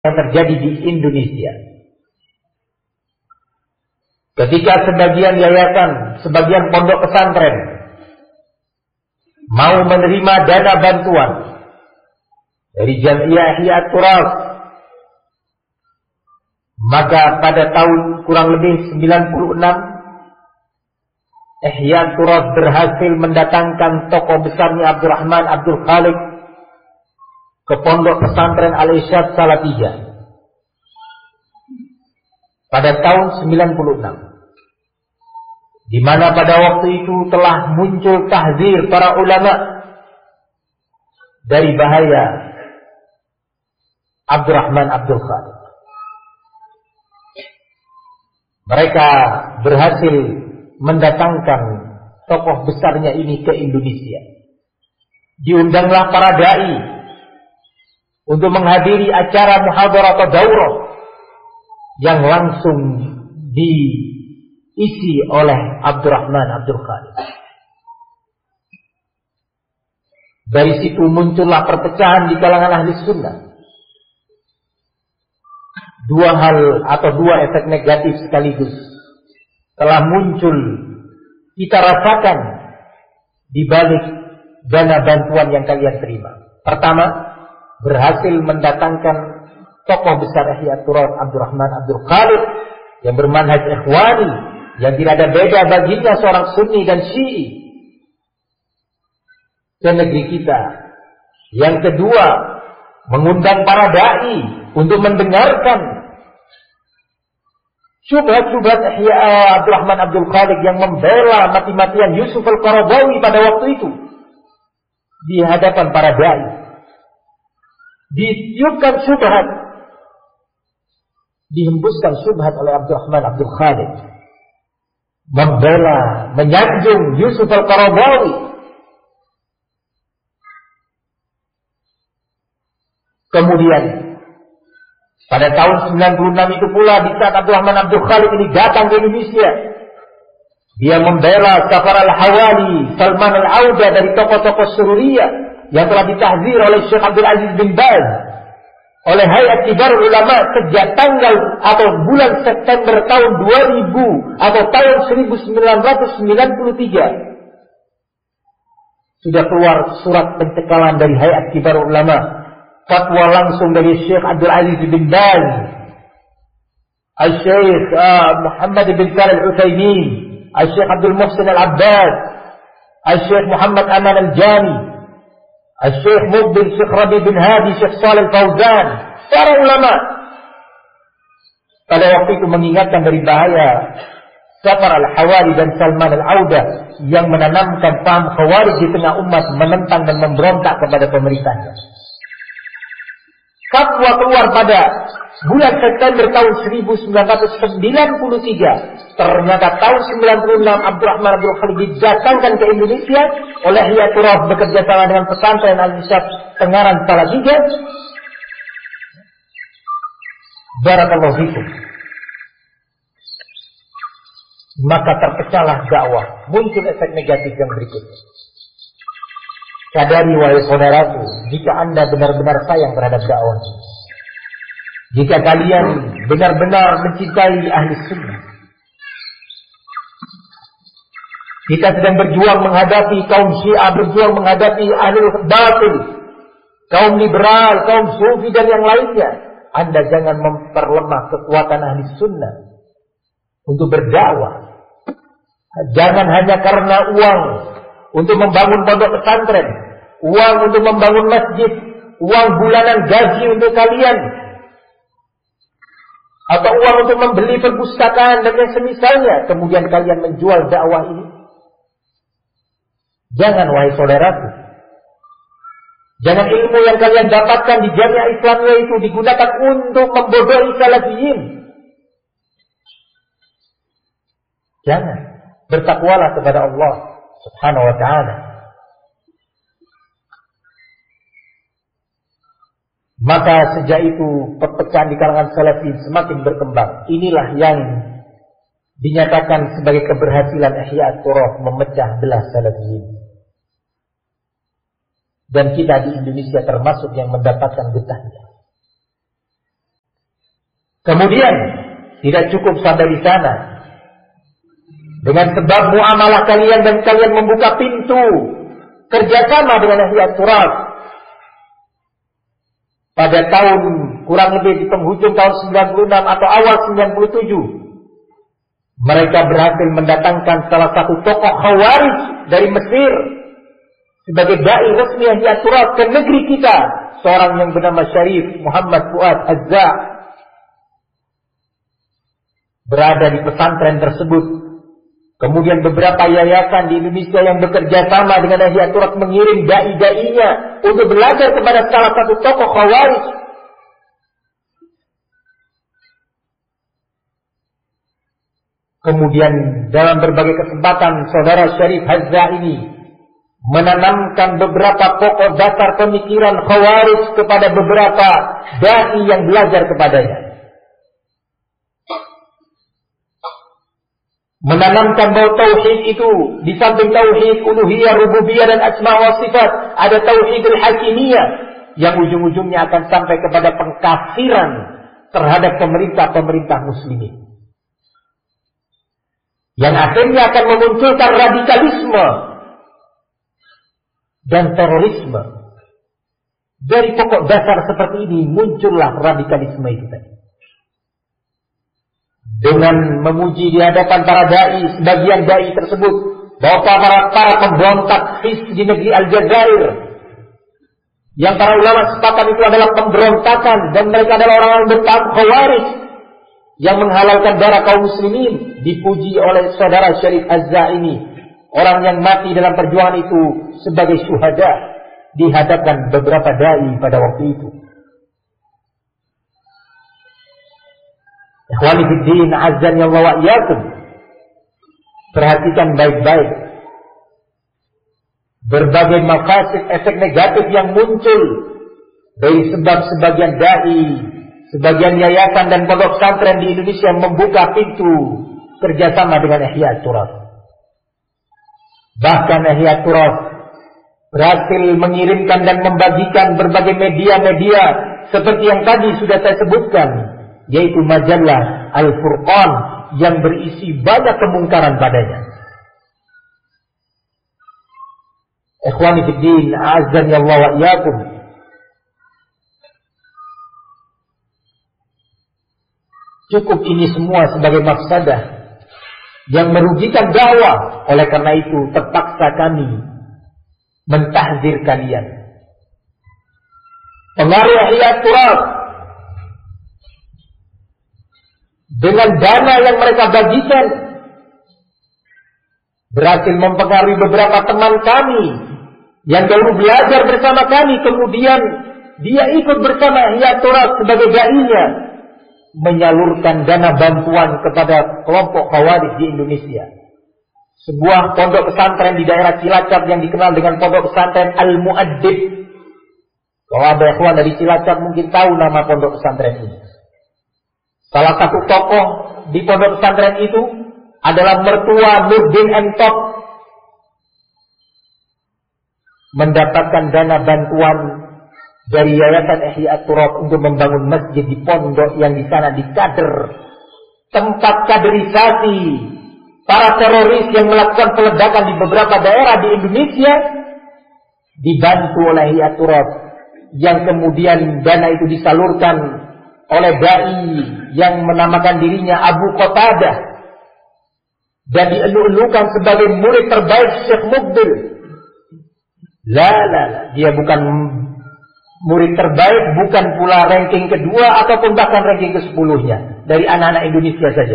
yang terjadi di Indonesia. Ketika sebagian yayasan, sebagian pondok pesantren mau menerima dana bantuan dari Jamiah Ihya Turas, maka pada tahun kurang lebih 96 Ihya Turas berhasil mendatangkan tokoh besarnya Abdurrahman Abdul Khaliq ke pondok pesantren Al-Irsyad Salafiyah pada tahun 96, di mana pada waktu itu telah muncul tahzir para ulama dari bahaya Abdurrahman Abdul Khaliq. Mereka berhasil mendatangkan tokoh besarnya ini ke Indonesia. Diundanglah para dai untuk menghadiri acara muhadharah atau daurah yang langsung diisi oleh Abdurrahman Abdul Khaliq. Dari situ muncullah perpecahan di kalangan ahli sunnah. Dua hal atau dua efek negatif sekaligus telah muncul, kita rasakan di balik dana bantuan yang kalian terima. Pertama, berhasil mendatangkan tokoh besar Ihya Turas Abdurrahman Abdul Khaliq yang bermanhaj ikhwani, yang tidak ada beda baginya seorang Sunni dan Syi'i ke negeri kita. Yang kedua, mengundang para dai untuk mendengarkan syubhat-syubhat Ihya Abdurrahman Abdul Khaliq yang membela mati-matian Yusuf Al-Qaradawi pada waktu itu di hadapan para dai. Ditiupkan syubhat, dihembuskan syubhat oleh Abdurrahman Abdul Khaliq, membela, menyanjung Yusuf Al-Qaradawi. Kemudian pada tahun 96 itu pula, di saat Abdurrahman Abdul Khaliq ini datang ke Indonesia, dia membela Safar Al-Hawali, Salman Al-Auda dari tokoh-tokoh Sururiyah yang telah ditahzir oleh Syekh Abdul Aziz bin Baz, oleh Hayat Kibar Ulama sejak tanggal atau bulan September tahun 2000 atau tahun 1993. Sudah keluar surat pencekalan dari Hayat Kibar Ulama, fatwa langsung dari Syekh Abdul Aziz bin Baz, Al-Syekh Muhammad bin Shalih Al-Utsaimin, Al-Syekh Abdul Muhsin Al-Abbad, Al-Syekh Muhammad Aman Al-Jami, Al-Syekh Mubin, Syekh Rabi bin Hadi, Syekh Shalih Fauzan, para ulama pada waktu itu mengingatkan dari bahaya Safar Al-Hawali dan Salman Al-Auda yang menanamkan paham khawarij di tengah umat, menentang dan memberontak kepada pemerintahnya. Fatwa keluar pada bulan September tahun 1993. Ternyata tahun 96 Abdurrahman Abdul Khaliq didatangkan ke Indonesia oleh Ihya Turas bekerja sama dengan pesantren Al-Irsyad Tengaran Salafiyah. Barakallahu fikum. Maka terpecahlah dakwah, muncul efek negatif yang berikut. Sadari wahai saudaraku, jika Anda benar-benar sayang terhadap dakwah, jika kalian benar-benar mencintai ahli sunnah, kita sedang berjuang menghadapi kaum Syiah, berjuang menghadapi ahli batil, kaum liberal, kaum sufi dan yang lainnya. Anda jangan memperlemah kekuatan ahli sunnah untuk berdakwah. Jangan hanya karena uang untuk membangun pondok pesantren, uang untuk membangun masjid, uang bulanan gaji untuk kalian, atau uang untuk membeli perpustakaan dan yang semisalnya, kemudian kalian menjual dakwah ini. Jangan, wahai saudaraku. Jangan ilmu yang kalian dapatkan di Jamiah Islamiyah itu digunakan untuk membodohi salafiyin. Jangan. Bertakwalah kepada Allah Subhanahu wa ta'ala. Maka sejak itu perpecahan di kalangan salafi semakin berkembang. Inilah yang dinyatakan sebagai keberhasilan Ihya Turas memecah belah salafiyin. Dan kita di Indonesia termasuk yang mendapatkan getahnya. Kemudian tidak cukup sampai di sana. Dengan sebab muamalah kalian dan kalian membuka pintu kerjasama dengan ahli at-turaf. Pada tahun kurang lebih di penghujung tahun 96 atau awal 97, mereka berhasil mendatangkan salah satu tokoh Khawarij dari Mesir sebagai dai resmi ahli at-turaf ke negeri kita, seorang yang bernama Syarif Muhammad Fuad Azza. Berada di pesantren tersebut. Kemudian beberapa yayasan di Indonesia yang bekerja sama dengan ahli at-turaf mengirim dai-dainya untuk belajar kepada salah satu tokoh Khawarij. Kemudian dalam berbagai kesempatan saudara Syarif Hazza ini menanamkan beberapa pokok dasar pemikiran Khawarij kepada beberapa dai yang belajar kepadanya. Menanamkan bahwa tauhid itu di samping tauhid uluhiyah, rububiyah dan asma wa sifat, ada tauhidul hakimiyah yang ujung-ujungnya akan sampai kepada pengkafiran terhadap pemerintah-pemerintah muslimin. Yang akhirnya akan memunculkan radikalisme dan terorisme. Dari pokok dasar seperti ini muncullah radikalisme itu tadi. Dengan memuji di hadapan para dai, sebagian dai tersebut bahwa para pemberontak Hizb di negeri Aljazair, yang para ulama sepakat itu adalah pemberontakan dan mereka adalah orang-orang bertaat Khawarij yang menghalalkan darah kaum muslimin, dipuji oleh saudara Syarif Azza ini, orang yang mati dalam perjuangan itu sebagai syuhada di hadapan beberapa dai pada waktu itu. Ikhwani fiddin, azan ya Allah wa iyyakum. Perhatikan baik-baik berbagai mafasid, efek negatif yang muncul dari sebab sebagian dai, sebagian yayasan dan pondok pesantren di Indonesia membuka pintu kerjasama dengan Ihya at-Turaf. Bahkan Ihya at-Turaf berhasil mengirimkan dan membagikan berbagai media-media seperti yang tadi sudah saya sebutkan, yaitu majalah Al-Furqan yang berisi banyak kemungkaran padanya. Ikhwani fiddin, a'azzani Allah wa iyyakum. Cukup ini semua sebagai mafsadah yang merugikan dakwah. Oleh karena itu terpaksa kami mentahzir kalian. Pengaruh Ihya at-Turaf dengan dana yang mereka bagikan berhasil mempengaruhi beberapa teman kami yang dahulu belajar bersama kami, kemudian dia ikut bersama Ihya at-Turaf sebagai dai-nya, menyalurkan dana bantuan kepada kelompok Khawarij di Indonesia. Sebuah pondok pesantren di daerah Cilacap yang dikenal dengan pondok pesantren Al-Mu'addib. Kalau ada ikhwan dari Cilacap mungkin tahu nama pondok pesantren ini. Salah satu tokoh di pondok pesantren itu adalah mertua Nurdin M. Top, mendapatkan dana bantuan dari Yayasan Ihya at-Turaf untuk membangun masjid di pondok yang di sana dikader, tempat kaderisasi para teroris yang melakukan peledakan di beberapa daerah di Indonesia, dibantu oleh Ihya at-Turaf, yang kemudian dana itu disalurkan oleh dai yang menamakan dirinya Abu Qatadah dan dielu-elukan sebagai murid terbaik Syekh Mukbil. Dia bukan murid terbaik, bukan pula ranking kedua ataupun bahkan ranking ke-10-nya dari anak-anak Indonesia saja.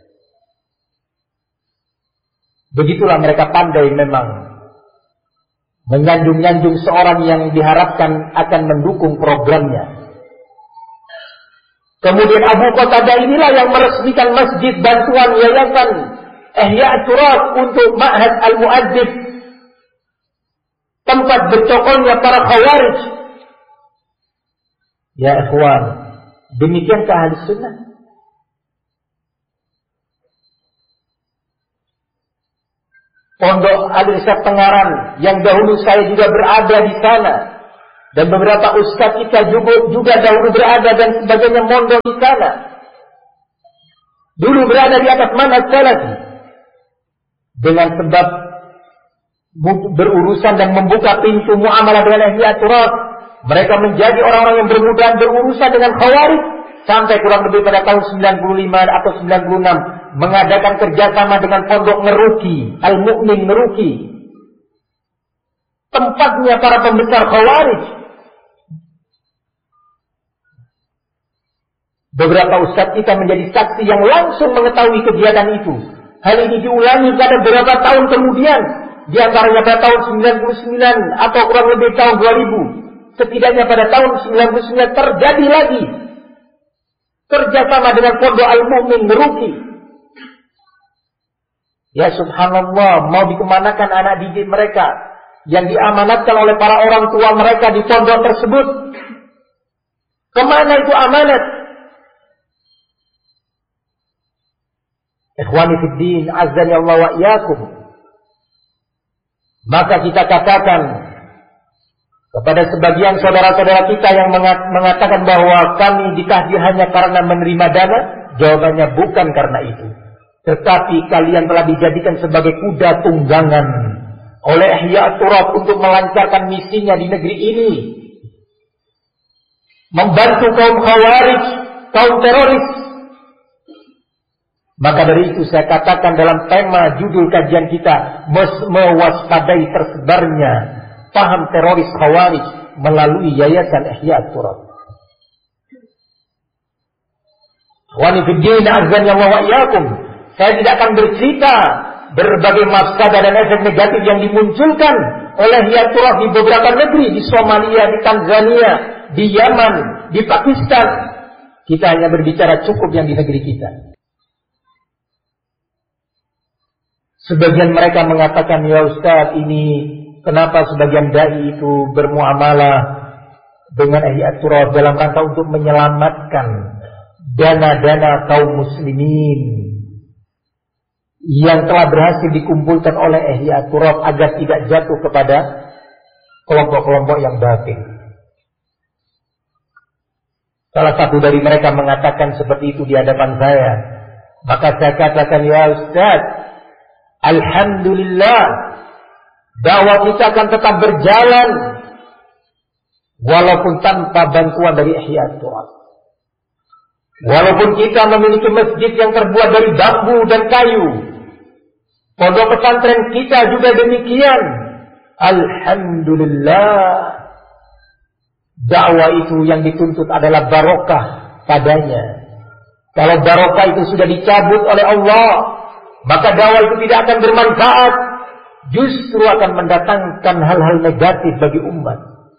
Begitulah mereka pandai memang menyanjung-nyanjung seorang yang diharapkan akan mendukung programnya. Kemudian Abu Qatadah inilah yang meresmikan masjid bantuan Yayasan Ihya at-Turaf untuk Ma'had Al-Mu'addib, tempat bercokolnya para Khawarij. Ya ikhwan, demikiankah ahli sunnah? Pondok Al-Irsyad Tengaran yang dahulu saya juga berada di sana, dan beberapa ustaz kita juga dahulu berada dan sebagainya mondok di sana. dulu berada di atas manhaj salafi, dengan sebab berurusan dan membuka pintu muamalah dengan ahli aturas, mereka menjadi orang-orang yang bermudahan berurusan dengan khawarij, sampai kurang lebih pada tahun 95 atau 96 mengadakan kerjasama dengan pondok Ngeruki, Al-Mu'min Ngeruki, tempatnya para pembesar khawarij. Beberapa ustadz kita menjadi saksi yang langsung mengetahui kegiatan itu. Hal ini diulangi pada beberapa tahun kemudian, di antaranya pada tahun 99 atau kurang lebih tahun 2000. Setidaknya pada tahun 99 terjadi lagi kerjasama dengan pondok Al-Mu'min Ngeruki. Ya subhanallah, mau dikemanakan anak didik mereka yang diamanatkan oleh para orang tua mereka di pondok tersebut? Kemana itu amanat? Ikhwani fiddin, azani Allah wa iyyakum. Maka kita katakan kepada sebagian saudara-saudara kita yang mengatakan bahwa kami ditahdir hanya karena menerima dana, jawabannya bukan karena itu. Tetapi kalian telah dijadikan sebagai kuda tunggangan oleh Ihya Turab untuk melancarkan misinya di negeri ini, membantu kaum khawarij, kaum teroris. Maka dari itu saya katakan dalam tema judul kajian kita, mewaspadai tersebarnya paham teroris khawarij melalui yayasan Ihya Turab. Ikhwani fiddin, azan ya wa iyyakum. Saya tidak akan bercerita berbagai mafsadah dan efek negatif yang dimunculkan oleh Ihya Turab di beberapa negeri, di Somalia, di Tanzania, di Yaman, di Pakistan. Kita hanya berbicara cukup yang di negeri kita. Sebagian mereka mengatakan, ya Ustaz, ini kenapa sebagian dai itu bermuamalah dengan Ihya Turab dalam rangka untuk menyelamatkan dana-dana kaum muslimin yang telah berhasil dikumpulkan oleh Ihya Turab agar tidak jatuh kepada kelompok-kelompok yang batil. Salah satu dari mereka mengatakan seperti itu di hadapan saya. Maka saya katakan, ya Ustaz, alhamdulillah, dakwah kita akan tetap berjalan walaupun tanpa bantuan dari Ihya Turab. Walaupun kita memiliki masjid yang terbuat dari bambu dan kayu, pondok pesantren kita juga demikian. Alhamdulillah, dakwah itu yang dituntut adalah barokah padanya. Kalau barokah itu sudah dicabut oleh Allah, maka dakwah itu tidak akan bermanfaat, justru akan mendatangkan hal-hal negatif bagi umat.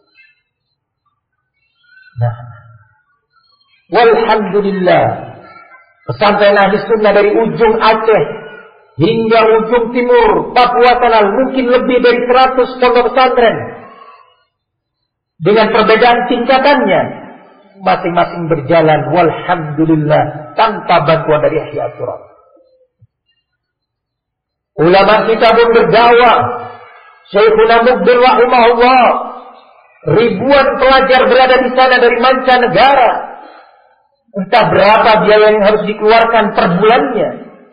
Nah, walhamdulillah, pesantren Ahli Sunnah dari ujung Aceh hingga ujung timur Papua sana mungkin lebih dari 100 pondok pesantren dengan perbedaan tingkatannya, masing-masing berjalan walhamdulillah tanpa bantuan dari Ihya Turab. Ulama kita pun berdakwah. Syekhuna Mukbil rahimahullah, ribuan pelajar berada di sana dari mancanegara. Entah berapa biaya yang harus dikeluarkan per bulannya.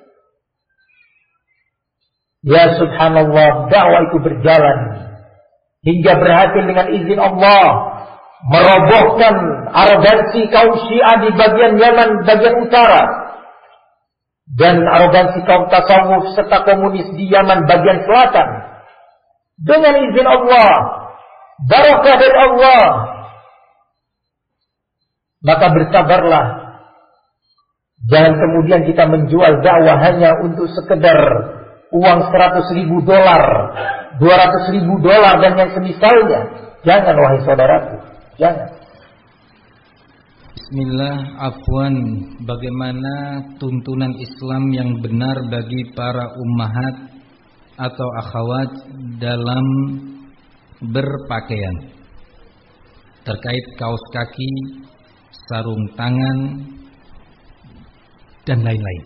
Ya subhanallah, dakwah itu berjalan hingga berhasil dengan izin Allah merobohkan arogansi kaum Syiah di bagian Yaman bagian utara dan arogansi kaum tasawuf serta komunis di Yaman bagian selatan. Dengan izin Allah, barakah dari Allah. Maka bersabarlah. Jangan kemudian kita menjual dakwah hanya untuk sekedar uang $100,000, $200,000 dan yang semisalnya. Jangan wahai saudaraku, jangan. Bismillah, afwan, bagaimana tuntunan Islam yang benar bagi para ummahat atau akhwat dalam berpakaian terkait kaos kaki, sarung tangan, dan lain-lain.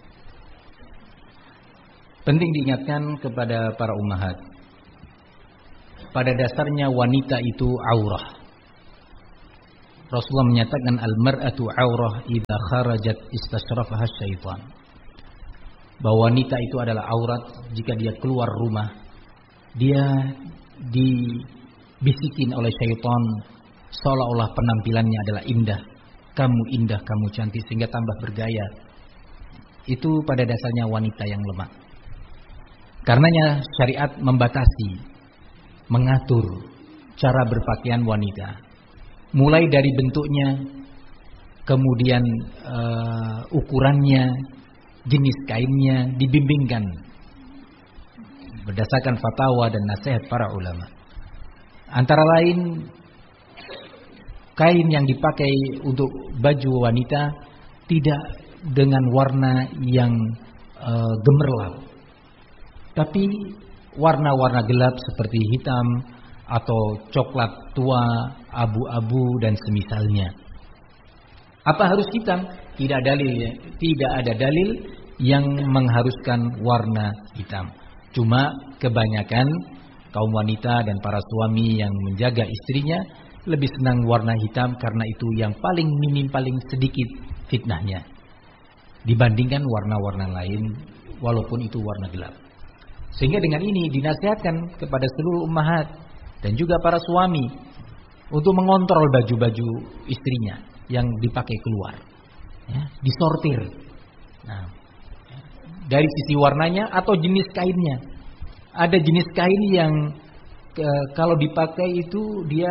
Penting diingatkan kepada para ummahat, pada dasarnya wanita itu aurah. Rasulullah menyatakan al-mar'atu 'aurah idza kharajat istashrafaha syaitan. Bahwa wanita itu adalah aurat jika dia keluar rumah. Dia dibisikin oleh syaitan seolah-olah penampilannya adalah indah. Kamu indah, kamu cantik, sehingga tambah bergaya. Itu pada dasarnya wanita yang lemah. Karenanya syariat membatasi, mengatur cara berpakaian wanita. Mulai dari bentuknya, kemudian ukurannya, jenis kainnya dibimbingkan berdasarkan fatwa dan nasihat para ulama. Antara lain, kain yang dipakai untuk baju wanita tidak dengan warna yang gemerlap, tapi warna-warna gelap seperti hitam atau coklat tua, abu-abu dan semisalnya. Apa harus hitam? Tidak ada dalil yang mengharuskan warna hitam. Cuma kebanyakan kaum wanita dan para suami yang menjaga istrinya lebih senang warna hitam karena itu yang paling minim, paling sedikit fitnahnya dibandingkan warna-warna lain walaupun itu warna gelap. Sehingga dengan ini dinasihatkan kepada seluruh ummahat dan juga para suami untuk mengontrol baju-baju istrinya yang dipakai keluar, ya, disortir. Nah, dari sisi warnanya atau jenis kainnya. Ada jenis kain yang kalau dipakai itu dia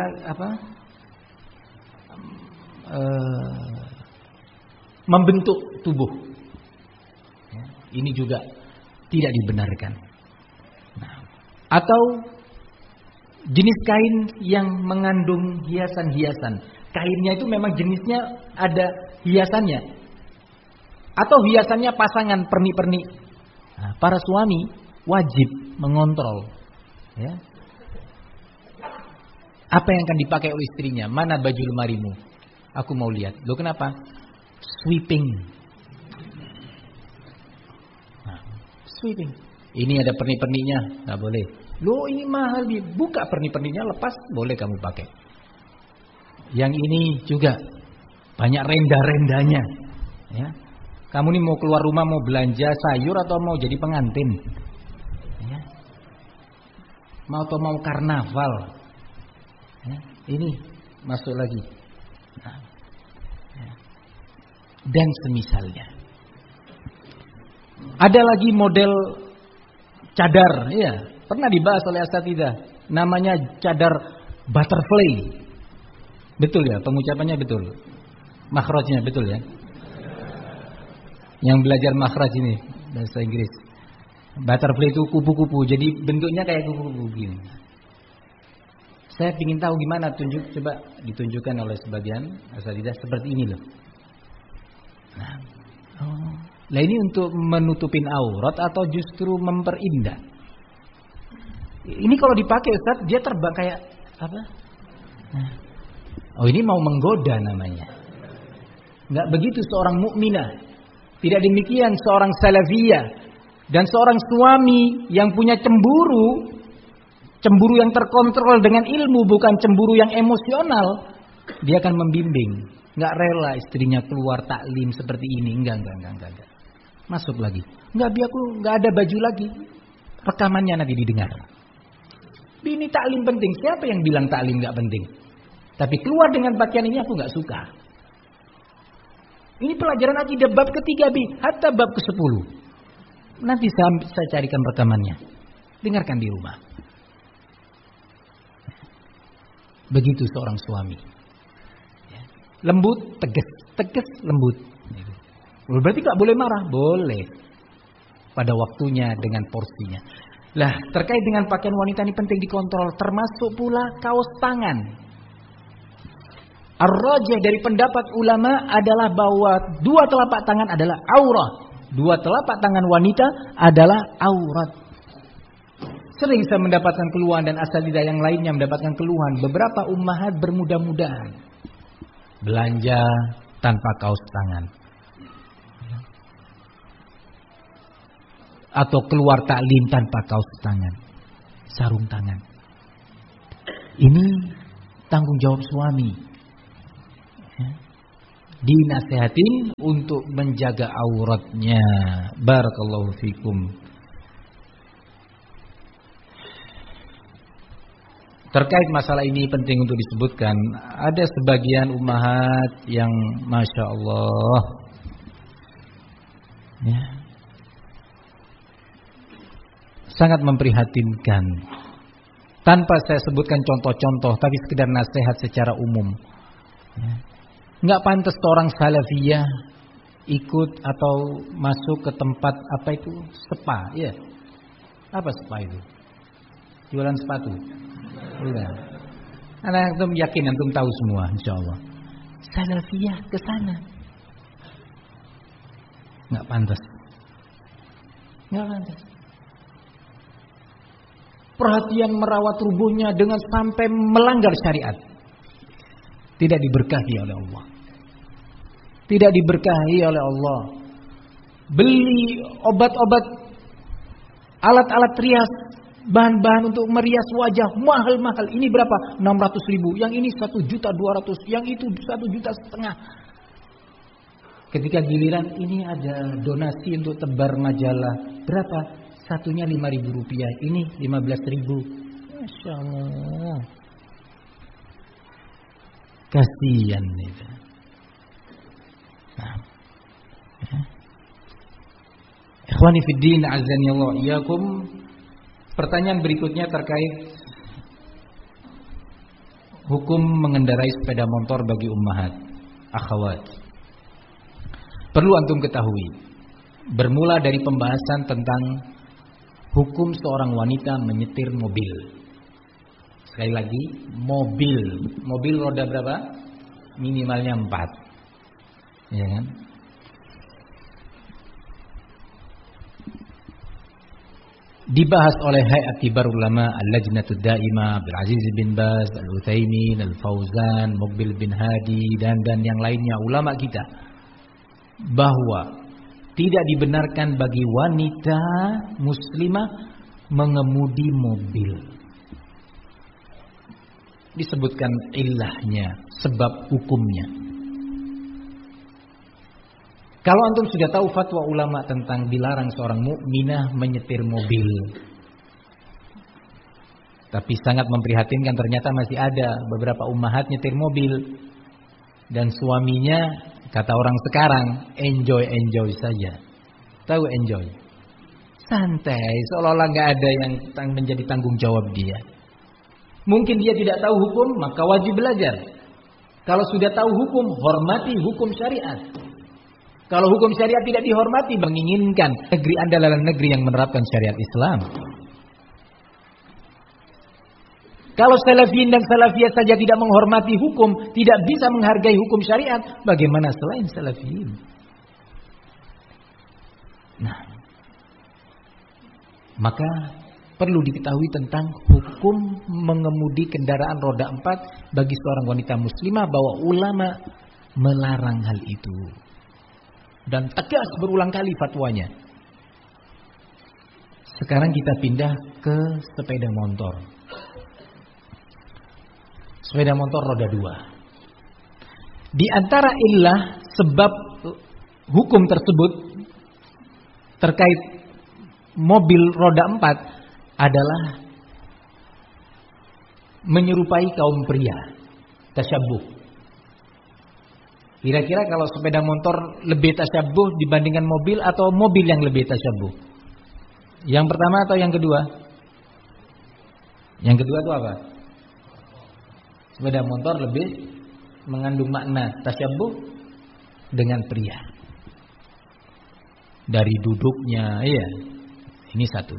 membentuk tubuh. Ya, ini juga tidak dibenarkan. Nah, atau jenis kain yang mengandung hiasan-hiasan. Kainnya itu memang jenisnya ada hiasannya. Atau hiasannya pasangan pernik-pernik. Nah, para suami wajib mengontrol, ya, apa yang akan dipakai oleh istrinya. Mana baju lemarimu? Aku mau lihat. Loh, kenapa? Sweeping. Nah, sweeping. Ini ada pernik-perniknya, nggak boleh. Loh, ini mahal, buka pernik-perniknya, lepas, boleh kamu pakai. Yang ini juga banyak renda-rendanya, ya. Kamu nih mau keluar rumah, mau belanja sayur atau mau jadi pengantin, ya. Mau karnaval, ya. Ini masuk lagi, nah, ya. Dan semisalnya. Ada lagi model cadar, ya, pernah dibahas oleh asatidzah, namanya cadar butterfly. Betul ya, pengucapannya betul, makhrajnya betul ya. Yang belajar makhraj ini bahasa Inggris, butterfly itu kupu-kupu, jadi bentuknya kayak kupu-kupu gini. Saya ingin tahu gimana, coba ditunjukkan oleh sebagian asatidzah seperti ini loh. Nah, ini untuk menutupin aurat atau justru memperindah? Ini kalau dipakai Ustaz, dia terbang kayak apa? Nah, oh, ini mau menggoda namanya. Enggak begitu seorang mukminah. Tidak demikian seorang salafiyah dan seorang suami yang punya cemburu yang terkontrol dengan ilmu, bukan cemburu yang emosional. Dia akan membimbing. Enggak rela istrinya keluar taklim seperti ini. Enggak. Masuk lagi. Enggak, aku enggak ada baju lagi. Rekamannya nanti didengar. Ini taklim penting. Siapa yang bilang taklim enggak penting? Tapi keluar dengan pakaian ini aku enggak suka. Ini pelajaran akidah bab ke-3 hatta bab ke-10. Nanti saya carikan rekamannya. Dengarkan di rumah. Begitu seorang suami. Lembut, tegas, lembut. Berarti gak boleh marah? Boleh. Pada waktunya dengan porsinya. Lah, terkait dengan pakaian wanita ini penting dikontrol. Termasuk pula kaos tangan. Ar-rajih dari pendapat ulama adalah bahwa dua telapak tangan adalah aurat. Dua telapak tangan wanita adalah aurat. Sering saya mendapatkan keluhan dan asatidzah yang lainnya mendapatkan keluhan. Beberapa ummahat bermudah-mudahan belanja tanpa kaos tangan. Atau keluar taklim tanpa kaos tangan, sarung tangan. Ini tanggung jawab suami. dinasehatin untuk menjaga auratnya. Barakallahu fikum. Terkait masalah ini penting untuk disebutkan, ada sebagian ummahat yang Masya Allah ya, sangat memprihatinkan. Tanpa saya sebutkan contoh-contoh, tapi sekedar nasihat secara umum ya. Nggak pantas orang salafiyah ikut atau masuk ke tempat apa itu? Spa, ya. Apa spa itu? Jualan sepatu. Udah. Anak antum yakin antum tahu semua insyaallah. Salafiyah ke sana. Enggak pantas. Enggak pantas. Perhatian merawat tubuhnya dengan sampai melanggar syariat. Tidak diberkahi oleh Allah. Tidak diberkahi oleh Allah. Beli obat-obat, alat-alat rias, bahan-bahan untuk merias wajah mahal-mahal. Ini berapa? 600.000. Yang ini 1.200.000. Yang itu 1,5 juta. Ketika giliran ini ada donasi untuk tebar majalah. Berapa? Satunya Rp5.000. Ini 15.000. Masya Allah. Kasihan itu. Nah. Ikhwani fiddin, azani Allah iyyakum. Pertanyaan berikutnya terkait hukum mengendarai sepeda motor bagi ummahat, akhwat. Perlu antum ketahui, bermula dari pembahasan tentang hukum seorang wanita menyetir mobil. Sekali lagi, mobil roda berapa? Minimalnya 4. Ya kan? Dibahas oleh Hay'at Kibar Ulama Al-Lajnatud Daimah, Abdul Aziz bin Baz, Al-Utsaimin, Al-Fauzan, Muqbil bin Hadi dan yang lainnya ulama kita, bahwa tidak dibenarkan bagi wanita muslimah mengemudi mobil. Disebutkan ilahnya, sebab hukumnya. Kalau antum sudah tahu fatwa ulama tentang dilarang seorang mukminah menyetir mobil, tapi sangat memprihatinkan ternyata masih ada beberapa ummahat nyetir mobil dan suaminya, kata orang sekarang, enjoy saja. Tahu enjoy? Santai, seolah-olah nggak ada yang menjadi tanggung jawab dia. Mungkin dia tidak tahu hukum, maka wajib belajar. Kalau sudah tahu hukum, hormati hukum syariat. Kalau hukum syariat tidak dihormati, menginginkan negeri Anda adalah negeri yang menerapkan syariat Islam. Kalau salafiyin dan salafiyah saja tidak menghormati hukum, tidak bisa menghargai hukum syariat, bagaimana selain salafiyin? Nah, maka perlu diketahui tentang hukum mengemudi kendaraan roda 4 bagi seorang wanita muslimah, bahwa ulama melarang hal itu. Dan tegas berulang kali fatwanya. Sekarang kita pindah ke sepeda motor. Sepeda motor roda 2. Di antara illah sebab hukum tersebut terkait mobil roda 4 adalah menyerupai kaum pria, tasyabbuh. Kira-kira kalau sepeda motor lebih tasyabbuh dibandingkan mobil, atau mobil yang lebih tasyabbuh? Yang pertama atau yang kedua? Yang kedua itu apa? Sepeda motor lebih mengandung makna tasyabbuh dengan pria. Dari duduknya, iya. Ini satu.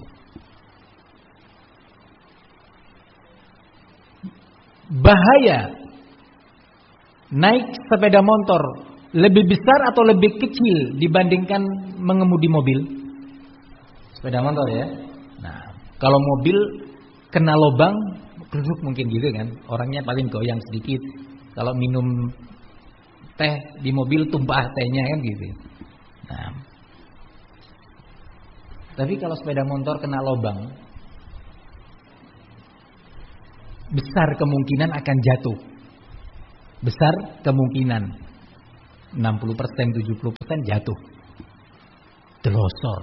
Bahaya naik sepeda motor lebih besar atau lebih kecil dibandingkan mengemudi mobil? Sepeda motor ya. Nah, kalau mobil kena lubang, keruk mungkin gitu kan. Orangnya paling goyang sedikit. Kalau minum teh di mobil tumpah tehnya kan gitu. Nah, tapi kalau sepeda motor kena lubang, besar kemungkinan akan jatuh. Besar kemungkinan. 60%, 70% jatuh. Delosor.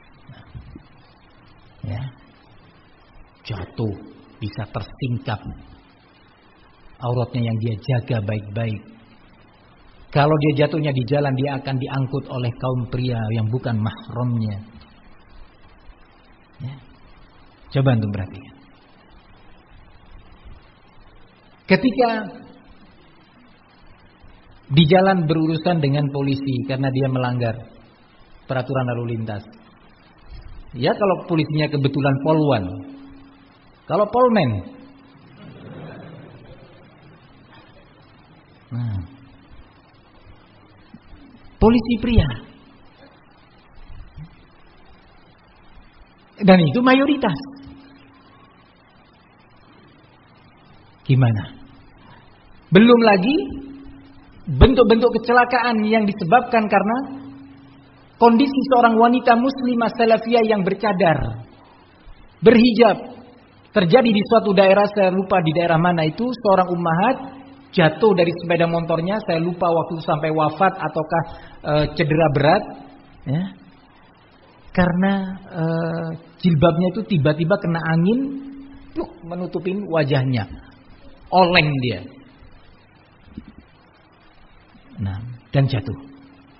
Ya. Jatuh, bisa tersingkap. Auratnya yang dia jaga baik-baik. Kalau dia jatuhnya di jalan, dia akan diangkut oleh kaum pria yang bukan mahramnya. Ya. Coba untuk perhatikan. Ketika di jalan berurusan dengan polisi karena dia melanggar peraturan lalu lintas. Ya, kalau polisinya kebetulan polwan. Kalau polmen. Nah, polisi pria. Dan itu mayoritas. Gimana? Belum lagi bentuk-bentuk kecelakaan yang disebabkan karena kondisi seorang wanita muslimah salafiyah yang bercadar, berhijab. Terjadi di suatu daerah, saya lupa di daerah mana itu, seorang ummahat jatuh dari sepeda motornya, saya lupa waktu itu sampai wafat ataukah cedera berat, ya. Karena jilbabnya itu tiba-tiba kena angin, menutupin wajahnya, oleng dia. Nah, dan jatuh.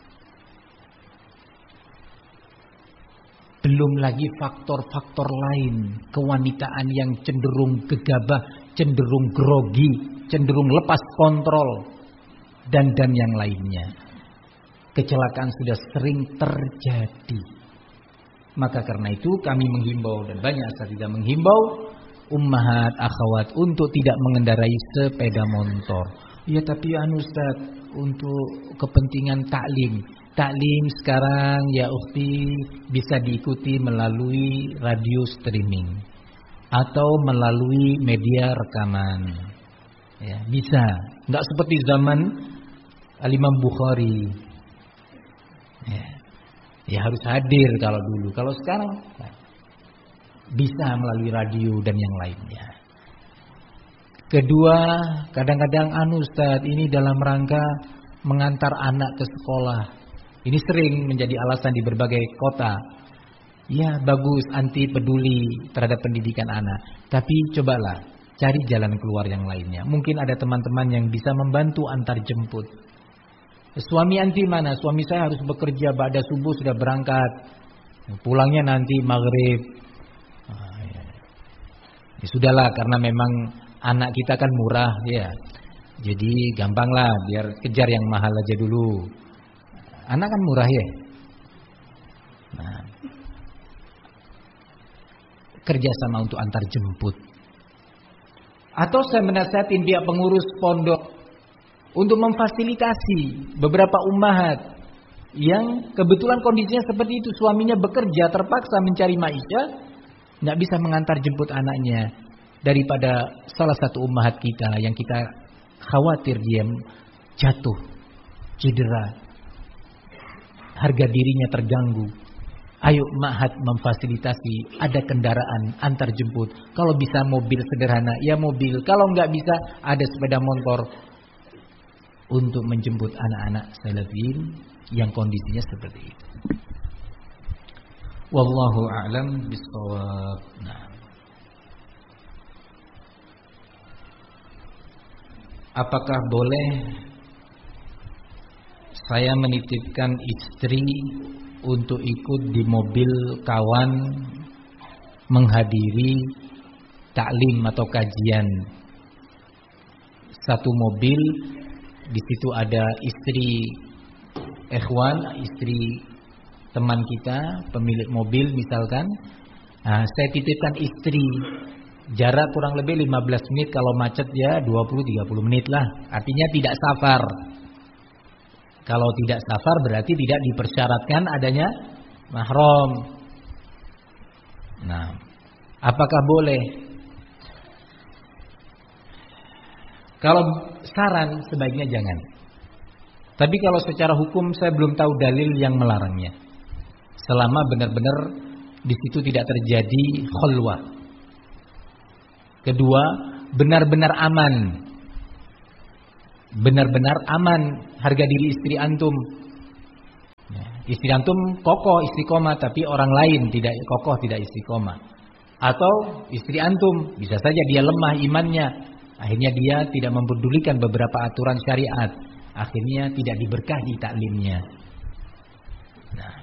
Belum lagi faktor-faktor lain, kewanitaan yang cenderung gegabah, cenderung grogi, cenderung lepas kontrol, dan yang lainnya. Kecelakaan sudah sering terjadi. Maka karena itu kami menghimbau, dan banyak asatidzah menghimbau ummahat, akhwat untuk tidak mengendarai sepeda motor. Ya tapi Ustaz, untuk kepentingan taklim. Taklim sekarang ya ukhti bisa diikuti melalui radio streaming atau melalui media rekaman. Ya, bisa. Enggak seperti zaman Al-Imam Bukhari. Ya harus hadir kalau dulu. Kalau sekarang bisa melalui radio dan yang lainnya. Kedua, kadang-kadang Ustaz, ini dalam rangka mengantar anak ke sekolah. Ini sering menjadi alasan di berbagai kota. Ya bagus, anti peduli terhadap pendidikan anak. Tapi cobalah cari jalan keluar yang lainnya. Mungkin ada teman-teman yang bisa membantu antar jemput. Suami anti mana? Suami saya harus bekerja, ba'da subuh sudah berangkat. Pulangnya nanti maghrib. Ya sudahlah, karena memang anak kita kan murah ya. Jadi gampanglah, biar kejar yang mahal aja dulu. Anak kan murah ya. Nah, kerjasama untuk antar jemput. Atau saya menasihatin pihak pengurus pondok untuk memfasilitasi beberapa ummahat yang kebetulan kondisinya seperti itu, suaminya bekerja terpaksa mencari maisha, nggak bisa mengantar jemput anaknya, daripada salah satu ummahat kita yang kita khawatir dia jatuh, cedera, harga dirinya terganggu. Ayo ma'had memfasilitasi, ada kendaraan antar jemput. Kalau bisa mobil sederhana, ya mobil. Kalau nggak bisa, ada sepeda motor untuk menjemput anak-anak salafiyin yang kondisinya seperti itu. Wallahu a'lam bishawab. Nah, apakah boleh saya menitipkan istri untuk ikut di mobil kawan menghadiri taklim atau kajian? Satu mobil, di situ ada istri ikhwan, istri teman kita, pemilik mobil misalkan. Nah, saya titipkan istri. Jarak kurang lebih 15 menit, kalau macet ya 20-30 menit lah. Artinya tidak safar. Kalau tidak safar berarti tidak dipersyaratkan adanya mahram. Nah, apakah boleh? Kalau saran sebaiknya jangan. Tapi kalau secara hukum saya belum tahu dalil yang melarangnya. Selama benar-benar di situ tidak terjadi khulwah. Kedua, benar-benar aman. benar-benar aman harga diri istri antum. Istri antum kokoh istiqomah, tapi orang lain tidak kokoh, tidak istiqomah. Atau istri antum bisa saja dia lemah imannya, akhirnya dia tidak mempedulikan beberapa aturan syariat, akhirnya tidak diberkahi taklimnya. Nah,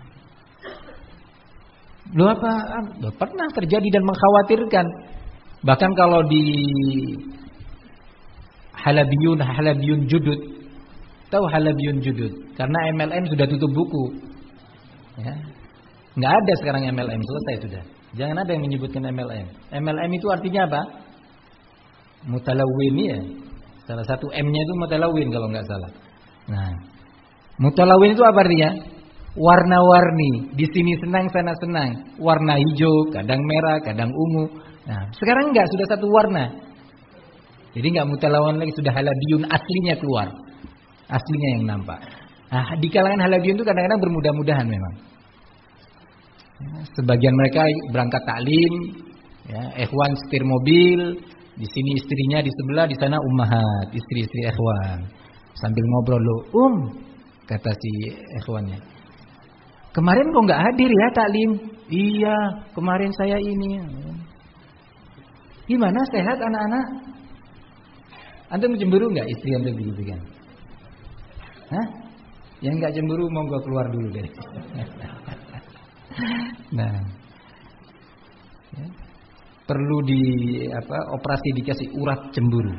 pernah terjadi dan mengkhawatirkan. Bahkan kalau di Halabiyun Judud, tahu Halabiyun Judud? Karena MLM sudah tutup buku, ya. Nggak ada sekarang MLM, selesai sudah. Jangan ada yang menyebutkan MLM. MLM itu artinya apa? Mutalawin, ya. Salah satu M-nya itu mutalawin kalau nggak salah. Nah, mutalawin itu apa artinya? Warna-warni. Di sini senang, sana senang. Warna hijau, kadang merah, kadang ungu. Nah, sekarang enggak, sudah satu warna. Jadi enggak mutalawin lagi, sudah halabiyun aslinya keluar. Aslinya yang nampak. Nah, di kalangan halabiyun itu kadang-kadang bermudah-mudahan memang. Sebagian mereka berangkat taklim, ya, ikhwan setir mobil, di sini istrinya, di sebelah, di sana ummahat, istri-istri ikhwan. Sambil ngobrol lo, kata si ikhwannya. Kemarin kok nggak hadir ya taklim? Iya, kemarin saya ini. Gimana, sehat anak-anak? Antum cemburu nggak istri antum begitu kan? Hah? Yang nggak cemburu mau gua keluar dulu deh. Nah, ya, perlu operasi dikasih urat cemburu.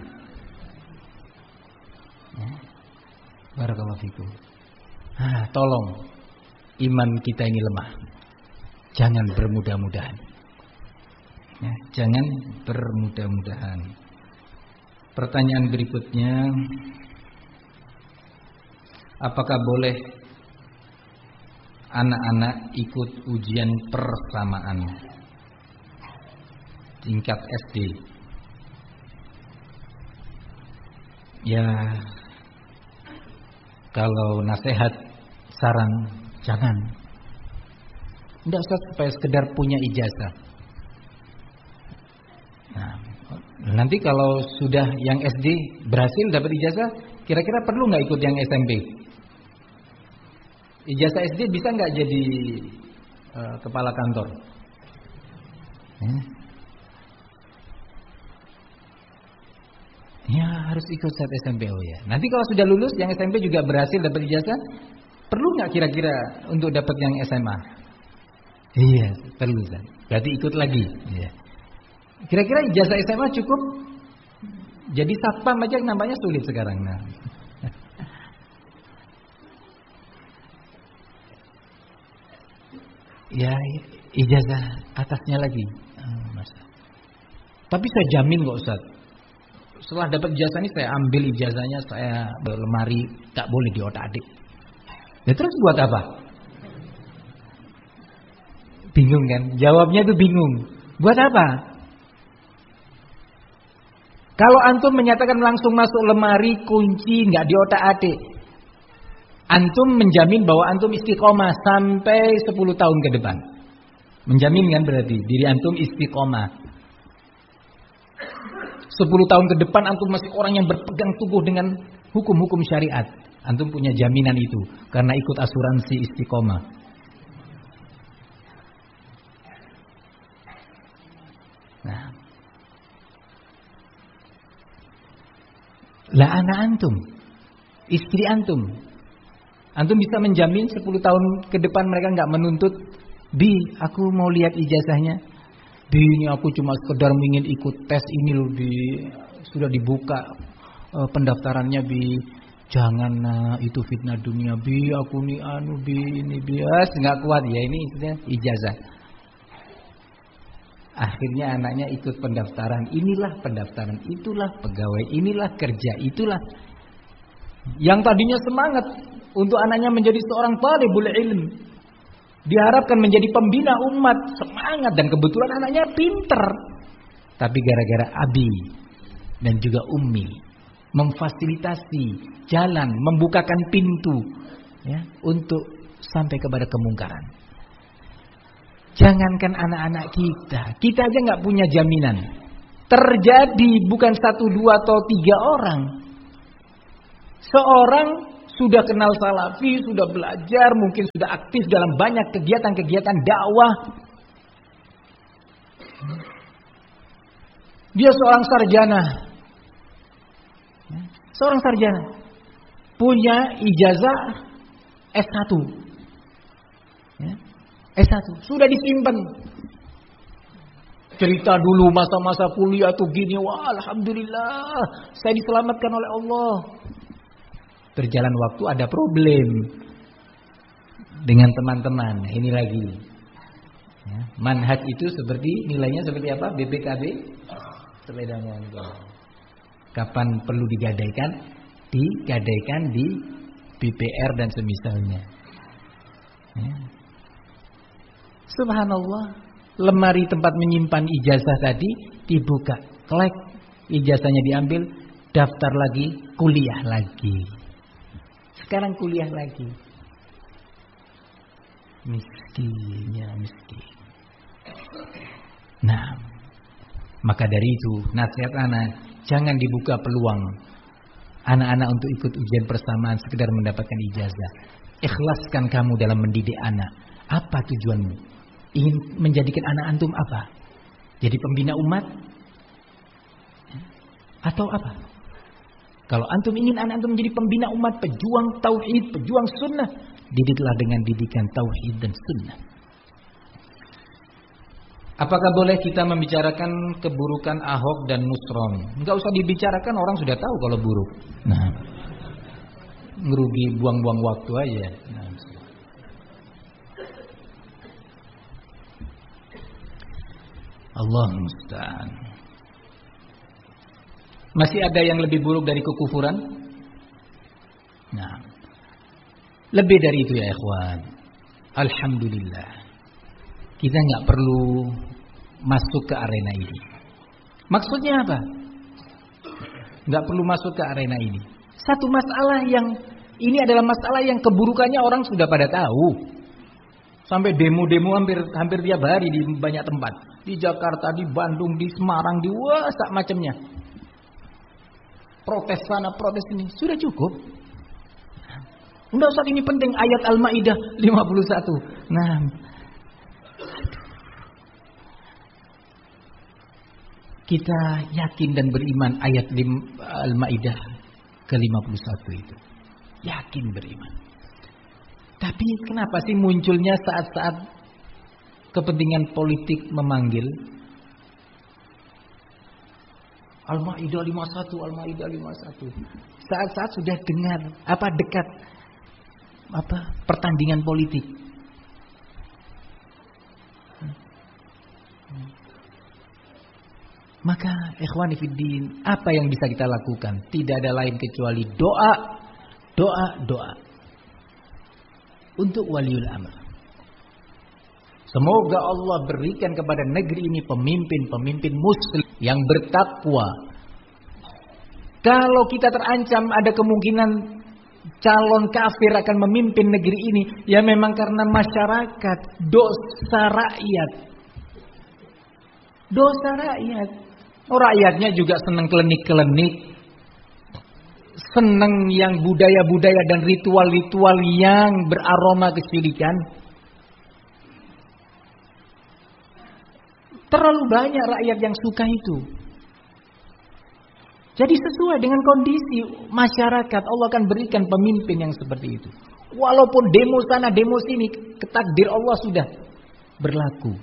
Ya. Barakallahu fikum. Tolong, iman kita ini lemah. Jangan bermudah-mudahan. Ya, jangan bermudah-mudahan. Pertanyaan berikutnya, apakah boleh anak-anak ikut ujian persamaan tingkat SD? Ya, kalau nasihat, saran, jangan. Tidak usah supaya sekedar punya ijazah. Nah, nanti kalau sudah yang SD berhasil dapat ijazah, kira-kira perlu nggak ikut yang SMP? Ijazah SD bisa nggak jadi kepala kantor? Ya harus ikut saat SMP. Oh ya. Nanti kalau sudah lulus yang SMP juga berhasil dapat ijazah, perlu nggak kira-kira untuk dapat yang SMA? Iya perlu kan. Berarti ikut lagi. Iya. Kira-kira ijazah SMA cukup? Jadi satpam aja nampaknya sulit sekarang. Nah. Ya ijazah atasnya lagi. Tapi saya jamin kok Ustaz, setelah dapat ijazah ini saya ambil ijazahnya, saya berlemari, tak boleh diotak-atik. Ya terus buat apa? Bingung kan? Jawabnya tuh bingung. Buat apa? Kalau antum menyatakan langsung masuk lemari, kunci, nggak diotak-atik, antum menjamin bahwa antum istiqomah sampai 10 tahun ke depan. Menjamin kan berarti diri antum istiqomah. 10 tahun ke depan antum masih orang yang berpegang teguh dengan hukum-hukum syariat. Antum punya jaminan itu karena ikut asuransi istiqomah. Nah, lah anak antum, istri antum bisa menjamin 10 tahun ke depan mereka nggak menuntut, Bi, aku mau lihat ijazahnya. Bi, ini aku cuma sekedar ingin ikut tes ini loh, Bi. Sudah dibuka pendaftarannya, Bi. Jangan itu fitnah dunia, Bi. Aku nih Bi, ini bias nggak kuat ya, ini istilahnya ijazah. Akhirnya anaknya ikut pendaftaran. Inilah pendaftaran, itulah pegawai, inilah kerja, itulah. Yang tadinya semangat untuk anaknya menjadi seorang talibul ilm, diharapkan menjadi pembina umat, semangat, dan kebetulan anaknya pinter. Tapi gara-gara abi dan juga ummi memfasilitasi jalan, membukakan pintu ya, untuk sampai kepada kemungkaran. Jangankan anak-anak kita aja nggak punya jaminan. Terjadi bukan 1, 2 atau 3 orang. Seorang sudah kenal salafi, sudah belajar, mungkin sudah aktif dalam banyak kegiatan-kegiatan dakwah. Dia seorang sarjana. Seorang sarjana. Punya ijazah S1. S1. Sudah disimpan. Cerita dulu masa-masa kuliah tuh gini. Wah, alhamdulillah. Saya diselamatkan oleh Allah. Berjalan waktu ada problem dengan teman-teman. Ini lagi. Manhaj itu seperti nilainya seperti apa? BPKB sepeda motor. Kapan perlu digadaikan? Digadaikan di BPR dan semisalnya. Subhanallah, lemari tempat menyimpan ijazah tadi dibuka, klek, ijazahnya diambil, daftar lagi, kuliah lagi. Sekarang kuliah lagi. Miskinnya miskin. Nah, maka dari itu nasihat anak, jangan dibuka peluang anak-anak untuk ikut ujian persamaan sekedar mendapatkan ijazah. Ikhlaskan kamu dalam mendidik anak. Apa tujuanmu? Ingin menjadikan anak antum apa? Jadi pembina umat? Atau apa? Kalau antum ingin anak antum menjadi pembina umat, pejuang tauhid, pejuang sunnah, didiklah dengan didikan tauhid dan sunnah. Apakah boleh kita membicarakan keburukan Ahok dan Nusron? Enggak usah dibicarakan, orang sudah tahu kalau buruk. Nah, ngerugi buang-buang waktu aja. Nah, Allah musta'an. Masih ada yang lebih buruk dari kekufuran? Nah, lebih dari itu ya ikhwan. Alhamdulillah, kita nggak perlu masuk ke arena ini. Maksudnya apa? Nggak perlu masuk ke arena ini. Satu masalah yang ini adalah masalah yang keburukannya orang sudah pada tahu. Sampai demo-demo hampir tiap hari di banyak tempat. Di Jakarta, di Bandung, di Semarang, di sak macamnya. Protes sana, protes ini. Sudah cukup. Udah saat ini penting ayat Al-Maidah 51. Nah, kita yakin dan beriman ayat Al-Maidah ke-51 itu. Yakin beriman. Tapi kenapa sih munculnya saat-saat kepentingan politik memanggil? Al-Maidah 51, Al-Maidah 51. Saat-saat sudah dengar dekat pertandingan politik. Maka ikhwani fiddin, apa yang bisa kita lakukan? Tidak ada lain kecuali doa, doa, doa untuk waliul amr. Semoga Allah berikan kepada negeri ini pemimpin-pemimpin muslim yang bertakwa. Kalau kita terancam ada kemungkinan calon kafir akan memimpin negeri ini, ya memang karena masyarakat, dosa rakyat. Dosa rakyat. Rakyatnya juga senang klenik-klenik. Senang yang budaya-budaya dan ritual-ritual yang beraroma kesyirikan. Terlalu banyak rakyat yang suka itu. Jadi sesuai dengan kondisi masyarakat, Allah akan berikan pemimpin yang seperti itu. Walaupun demo sana, demo sini, ketakdir Allah sudah berlaku.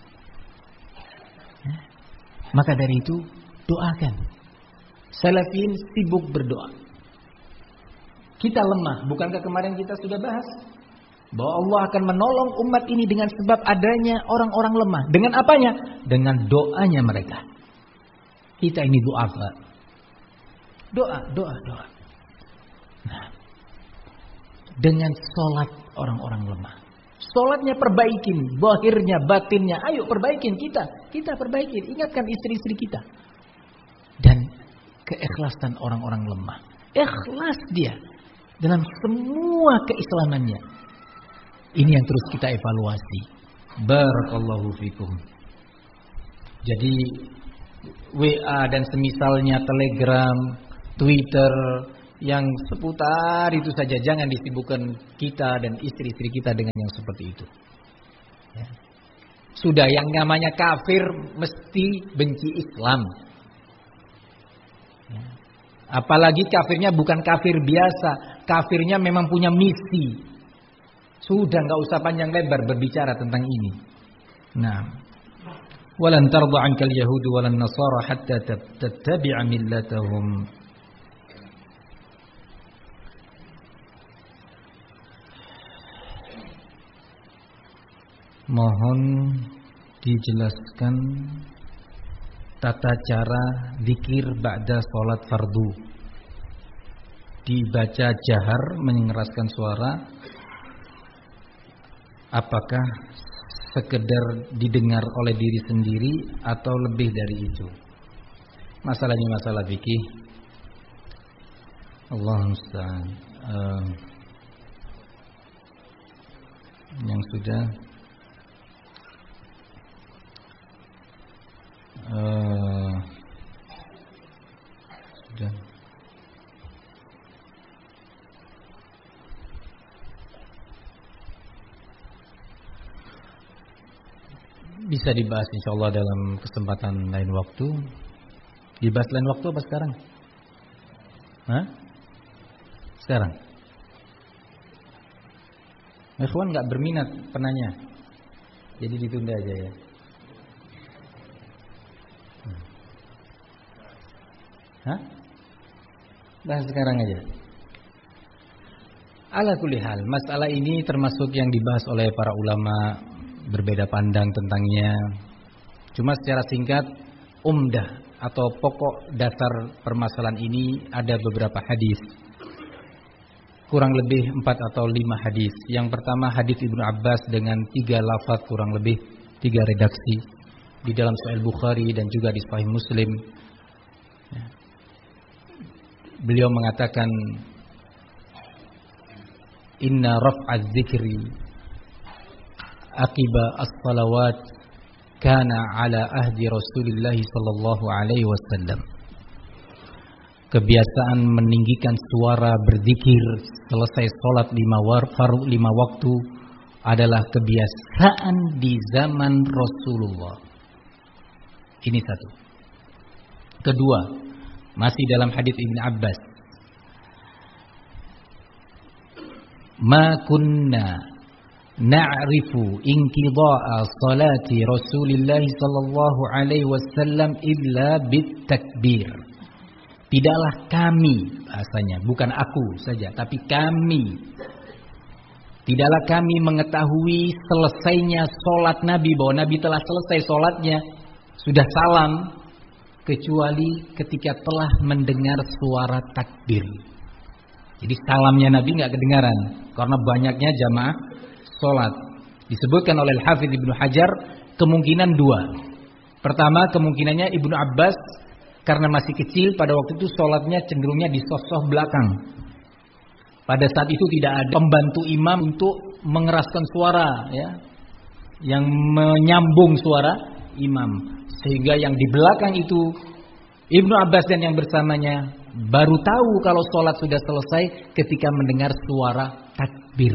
Maka dari itu, doakan. Salafin sibuk berdoa. Kita lemah. Bukankah kemarin kita sudah bahas bahwa Allah akan menolong umat ini dengan sebab adanya orang-orang lemah. Dengan apanya? Dengan doanya mereka. Kita ini du'afa. Doa, doa, doa. Nah, dengan sholat orang-orang lemah. Sholatnya perbaikin, zahirnya, batinnya. Ayo perbaikin kita perbaikin. Ingatkan istri-istri kita. Dan keikhlasan orang-orang lemah. Ikhlas dia dalam semua keislamannya. Ini yang terus kita evaluasi. Barakallahu fikum. Jadi WA dan semisalnya, Telegram, Twitter yang seputar itu saja. Jangan disibukkan kita dan istri-istri kita dengan yang seperti itu. Ya. Sudah yang namanya kafir mesti benci Islam. Ya. Apalagi kafirnya bukan kafir biasa, kafirnya memang punya misi. Sudah nggak usah panjang lebar berbicara tentang ini. Nah, walan tarda 'ankal yahudu walan nasara hatta tattabi'a millatahum. Mohon dijelaskan tata cara zikir ba'da salat fardu. Dibaca jahar mengeraskan suara. Apakah sekedar didengar oleh diri sendiri atau lebih dari itu? Masalahnya masalah fikih. Allahu musta'an. Yang sudah sudah bisa dibahas insyaallah dalam kesempatan lain waktu. Dibahas lain waktu apa sekarang? Hah? Sekarang. Ikhwan enggak berminat penanya. Jadi ditunda aja ya. Hah? Bahas sekarang aja. Ala kulli hal, masalah ini termasuk yang dibahas oleh para ulama, berbeda pandang tentangnya. Cuma secara singkat, umdah atau pokok dasar permasalahan ini ada beberapa hadis. Kurang lebih 4 atau 5 hadis. Yang pertama hadis Ibnu Abbas dengan 3 lafaz kurang lebih 3 redaksi di dalam Sahih Bukhari dan juga di Sahih Muslim. Beliau mengatakan inna raf'az zikri aqiba as-salawat kana ala ahdi Rasulillah sallallahu alaihi wasallam. Kebiasaan meninggikan suara berzikir selesai salat 5 waktu adalah kebiasaan di zaman Rasulullah. Ini satu. Kedua, masih dalam hadis Ibnu Abbas, ma kunna na'rifu inqida'a salati Rasulillah sallallahu alaihi wasallam illa bit takbir. Tidaklah kami, bahasanya bukan aku saja tapi kami, tidaklah kami mengetahui selesainya salat Nabi, bahwa Nabi telah selesai salatnya, sudah salam, kecuali ketika telah mendengar suara takbir. Jadi salamnya Nabi nggak kedengaran karena banyaknya jamaah sholat. Disebutkan oleh Al-Hafidz Ibnu Hajar kemungkinan 2. Pertama, kemungkinannya Ibnu Abbas karena masih kecil pada waktu itu sholatnya cenderungnya di sosok belakang. Pada saat itu tidak ada pembantu imam untuk mengeraskan suara, ya, yang menyambung suara imam. Sehingga yang di belakang itu Ibnu Abbas dan yang bersamanya baru tahu kalau sholat sudah selesai ketika mendengar suara takbir.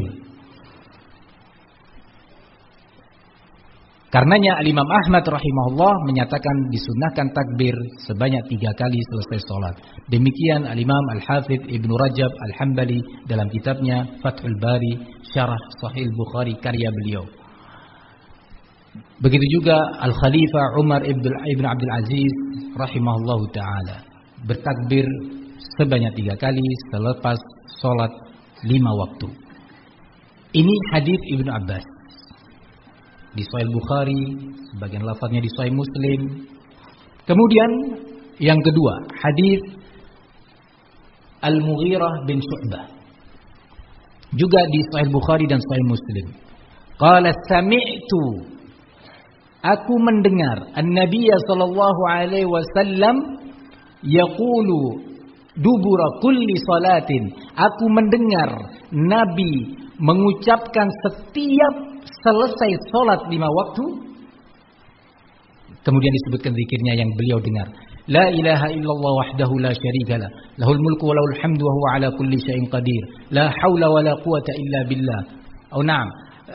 Karenanya Al-Imam Ahmad rahimahullah menyatakan disunahkan takbir sebanyak 3 kali selesai sholat. Demikian Al-Imam Al-Hafidz Ibnu Rajab Al-Hambali dalam kitabnya Fathul Bari Syarah Sahih Bukhari karya beliau. Begitu juga Al-Khalifah Umar Ibn Abdul Aziz rahimahullahu ta'ala bertakbir sebanyak 3 kali selepas sholat 5 waktu. Ini hadis Ibnu Abbas di Sahih Bukhari, sebagian lafaznya di Sahih Muslim. Kemudian yang kedua, hadis Al-Mughirah bin Syu'bah juga di Sahih Bukhari dan Sahih Muslim. Qala sami'tu, aku mendengar An-Nabiy sallallahu alaihi wasallam yaqulu dubura kulli salatin. Aku mendengar Nabi mengucapkan setiap selesai salat 5 waktu. Kemudian disebutkan zikirnya yang beliau dengar. La ilaha illallah wahdahu la syarika lah. Lahul mulku wa lahul hamdu wa huwa ala kulli syai'in qadir. La haula wa la quwata illa billah. Oh na'am.